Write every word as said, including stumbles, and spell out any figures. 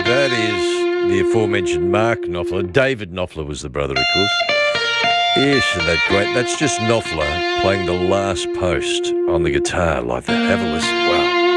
That is the aforementioned Mark Knopfler. David Knopfler was the brother, of course. Yes, and that great. That's just Knopfler playing the last post on the guitar like that. Have a listen. Wow.